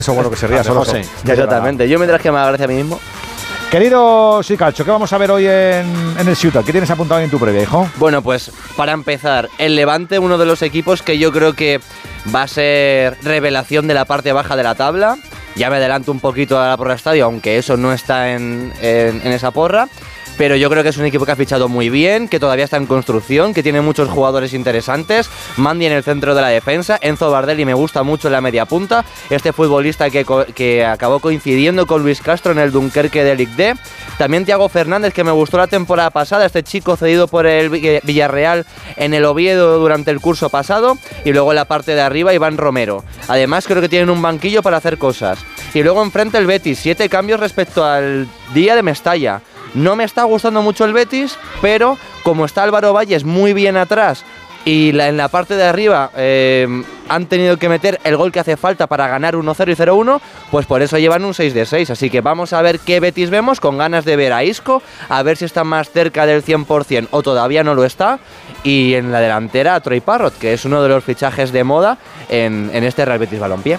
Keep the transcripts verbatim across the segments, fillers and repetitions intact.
Eso bueno que se ría, solo José. Ya Exactamente. Yo mientras que me haga gracia a mí mismo. Querido Sicacho, ¿qué vamos a ver hoy en, en el Ciutat? ¿Qué tienes apuntado en tu previa, hijo? Bueno, pues para empezar, el Levante, uno de los equipos que yo creo que va a ser revelación de la parte baja de la tabla. Ya me adelanto un poquito a la porra estadio, aunque eso no está en, en, en esa porra. Pero yo creo que es un equipo que ha fichado muy bien, que todavía está en construcción, que tiene muchos jugadores interesantes. Mandi en el centro de la defensa, Enzo Bardelli me gusta mucho en la media punta, este futbolista que, que acabó coincidiendo con Luis Castro en el Dunkerque de Ligue dos. También Thiago Fernández, que me gustó la temporada pasada, este chico cedido por el Villarreal en el Oviedo durante el curso pasado. Y luego en la parte de arriba Iván Romero. Además creo que tienen un banquillo para hacer cosas. Y luego enfrente el Betis, siete cambios respecto al día de Mestalla. No me está gustando mucho el Betis, pero como está Álvaro Valles muy bien atrás y la, en la parte de arriba eh, han tenido que meter el gol que hace falta para ganar uno cero y cero uno, pues por eso llevan un seis de seis. Así que vamos a ver qué Betis vemos, con ganas de ver a Isco, a ver si está más cerca del cien por cien o todavía no lo está. Y en la delantera a Troy Parrott, que es uno de los fichajes de moda en, en este Real Betis Balompié.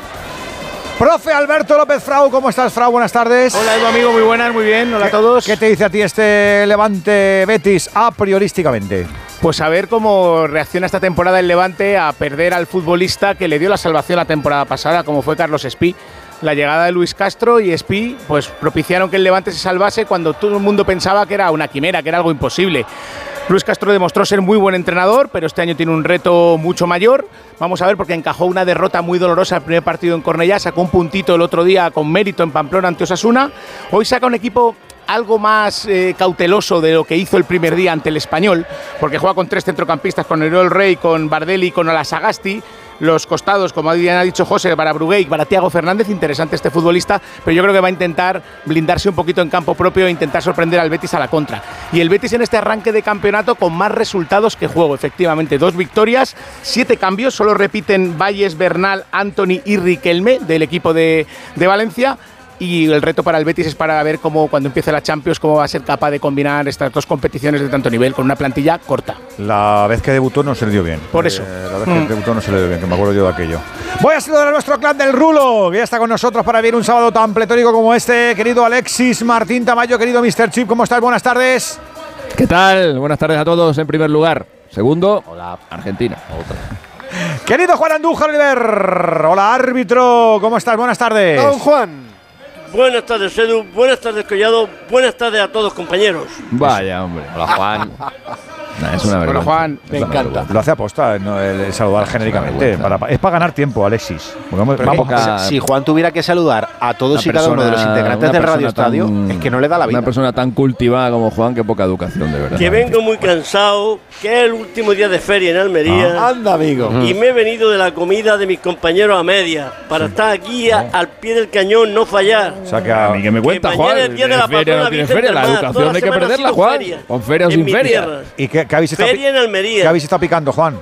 Profe Alberto López Frau, ¿cómo estás, Frau? Buenas tardes. Hola, Edu, amigo, muy buenas, muy bien. Hola a todos. ¿Qué te dice a ti este Levante Betis a priorísticamente? Pues a ver cómo reacciona esta temporada el Levante a perder al futbolista que le dio la salvación la temporada pasada, como fue Carlos Espí. La llegada de Luis Castro y Espí pues propiciaron que el Levante se salvase cuando todo el mundo pensaba que era una quimera, que era algo imposible. Luis Castro demostró ser muy buen entrenador, pero este año tiene un reto mucho mayor. Vamos a ver, porque encajó una derrota muy dolorosa el primer partido en Cornellá, sacó un puntito el otro día con mérito en Pamplona ante Osasuna. Hoy saca un equipo algo más eh, cauteloso de lo que hizo el primer día ante el Español, porque juega con tres centrocampistas, con Oriol Rey, con Bardelli y con Olasagasti. Los costados, como ha dicho José, para Brugué y para Thiago Fernández. Interesante este futbolista, pero yo creo que va a intentar blindarse un poquito en campo propio e intentar sorprender al Betis a la contra. Y el Betis en este arranque de campeonato con más resultados que juego, efectivamente. Dos victorias, siete cambios, solo repiten Valles, Bernal, Anthony y Riquelme del equipo de, de Valencia. Y el reto para el Betis es para ver cómo, cuando empiece la Champions, cómo va a ser capaz de combinar estas dos competiciones de tanto nivel con una plantilla corta. La vez que debutó no se le dio bien. Por eso. Eh, la vez que mm. debutó no se le dio bien, que me acuerdo yo de aquello. Voy a saludar a nuestro clan del Rulo, que ya está con nosotros para vivir un sábado tan pletórico como este. Querido Alexis Martín Tamayo, querido mister Chip, ¿cómo estás? Buenas tardes. ¿Qué tal? Buenas tardes a todos en primer lugar. Segundo, hola, Argentina. Otra. Querido Juan Andújar Oliver, hola árbitro, ¿cómo estás? Buenas tardes. Don Juan. Buenas tardes, Edu. Buenas tardes, Collado. Buenas tardes a todos, compañeros. Vaya, hombre. Hola, Juan. Nah, es una vergüenza. Hola, Juan. Me encanta. Lo hace aposta, ¿no? el, el saludar genéricamente. Para, es para ganar tiempo, Alexis. Vamos, vamos, si Juan tuviera que saludar a todos y cada uno de los integrantes del Radio Estadio, tan, es que no le da la vida. Una persona tan cultivada como Juan, que poca educación, de verdad. Que vengo muy cansado, que es el último día de feria en Almería. Ah, anda, amigo. Y me he venido de la comida de mis compañeros a media, para sí. estar aquí a, al pie del cañón, no fallar. O sea, que a mí que me cuenta, que Juan. El día de la feria no tiene feria, la educación hay que perderla, Juan. Con feria o sin feria. ¿Y qué, qué habéis estado feria en Almería. ¿Qué habéis estado picando, Juan?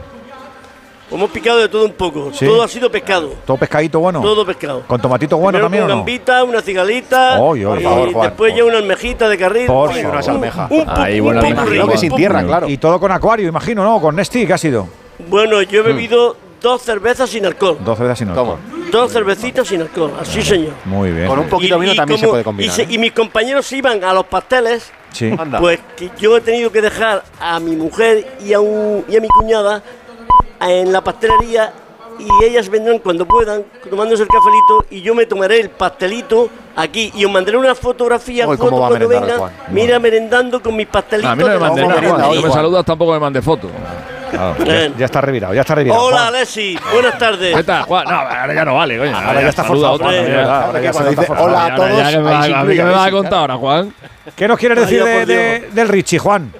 Hemos picado de todo un poco. ¿Sí? Todo ha sido pescado. ¿Todo pescadito bueno? Todo pescado. ¿Con tomatito bueno Primero también con o no? gambita, una cigalita. Oh, yo, y favor, Juan, después ya una almejita de carril. Por y unas almejas. Un, un, Ahí, un, buena un almeja. Creo que sin tierra, claro. Y todo con acuario, imagino, ¿no? Con Nesti, ¿qué ha sido? Bueno, yo he bebido mm. dos cervezas sin alcohol. Dos cervezas sin alcohol. Dos cervecitas sin alcohol, así señor. Muy bien. Con un poquito de vino también como, se puede combinar. Y, se, ¿eh? y mis compañeros iban a los pasteles. Sí. Pues que yo he tenido que dejar a mi mujer y a, un, y a mi cuñada en la pastelería, y ellas vendrán cuando puedan tomándose el cafelito, y yo me tomaré el pastelito aquí y os mandaré una fotografía Uy, foto cuando vengan. Juan? Mira, merendando con mis pastelitos. No, a mí no me mandé nada, Juan. No me saludas, tampoco me mandé foto. Claro, ya, ya está revirado, ya está revirado. Hola, Alexis, buenas tardes. ¿Qué tal, Juan? No, ahora ya no vale, coño. Ahora, ahora ya está forzado. Otro, Hombre, ya, ahora ahora ya que se dice forzado. hola a todos. Ya, ya me va, a mí que me vas a contar ahora, Juan. ¿Qué nos quieres decir de, de, del Richie, Juan?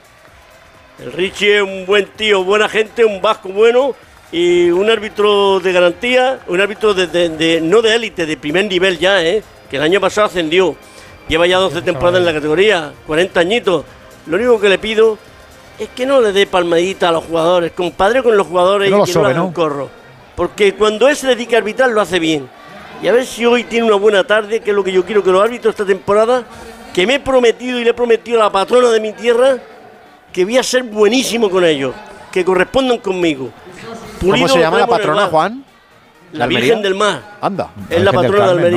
El Richie es un buen tío, buena gente, un vasco bueno y un árbitro de garantía, un árbitro de, de, de no de élite, de primer nivel ya, ¿eh? Que el año pasado ascendió. Lleva ya doce temporadas en la categoría, cuarenta añitos. Lo único que le pido es que no le dé palmadita a los jugadores, compadre con los jugadores, no y que sobe, no hagan ¿no? corro. Porque cuando él se dedica a arbitrar lo hace bien. Y a ver si hoy tiene una buena tarde, que es lo que yo quiero que los árbitros esta temporada, que me he prometido y le he prometido a la patrona de mi tierra que voy a ser buenísimo con ellos, que correspondan conmigo. Pulido. ¿Cómo se llama la patrona, Juan? La Virgen del Mar. Anda. Es la patrona de Almería.